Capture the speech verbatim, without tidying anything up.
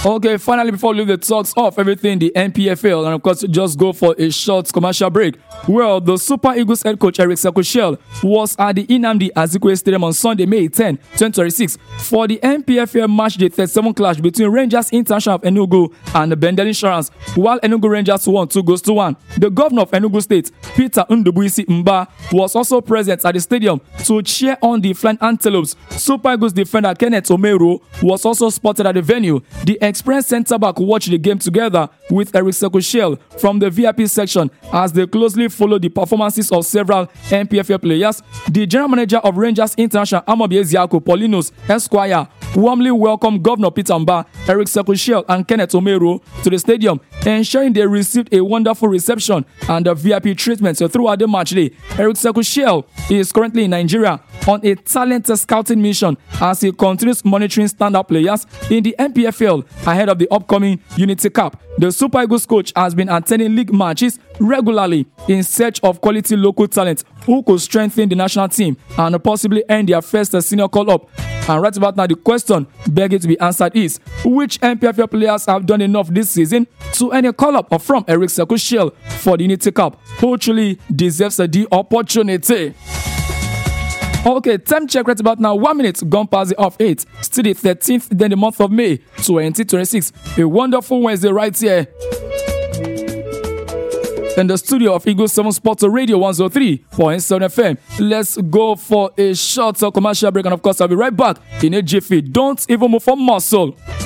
Okay, finally, before we leave the talks off everything, the N P F L, and of course, just go for a short commercial break. Well, the Super Eagles head coach Eric Sekoshel was at the Nnamdi Azikiwe Stadium on Sunday, May tenth, twenty twenty-six, for the N P F L match day thirty-seven clash between Rangers International of Enugu and the Bendel Insurance, while Enugu Rangers won two goals to one. The governor of Enugu State, Peter Ndubuisi Mba, was also present at the stadium to cheer on the Flying Antelopes. Super Eagles defender Kenneth Omeru was also spotted at the venue. The experienced centre-back watched the game together with Eric Sekoshel from the V I P section as they closely followed the performances of several N P F L players. The general manager of Rangers International, Amobi Eziako Paulinus Esquire, warmly welcomed Governor Peter Mba, Eric Sekoshel, and Kenneth Omeru to the stadium, ensuring they received a wonderful reception and a V I P treatment throughout the match day. Eric Sekoshel is currently in Nigeria on a talent scouting mission as he continues monitoring standout players in the N P F L ahead of the upcoming Unity Cup. The Super Eagles coach has been attending league matches regularly in search of quality local talent who could strengthen the national team and possibly earn their first senior call-up. And right about now, the question begging to be answered is, which N P F L players have done enough this season to earn a call-up from Eric Sekoshel for the Unity Cup? Who truly deserves the opportunity? Okay, time check right about now. One minute gone past the off eight. Still the thirteenth, then the month of May, twenty twenty-six. A wonderful Wednesday right here in the studio of Eagle seven Sports Radio one oh three point seven F M. Let's go for a short commercial break, and of course, I'll be right back in a jiffy. Don't even move for muscle.